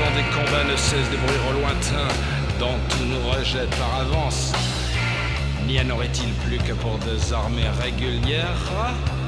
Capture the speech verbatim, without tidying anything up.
son des combats ne cesse de bruire au lointain, dont tout nous rejette par avance. N'y en aurait-il plus que pour deux armées régulières?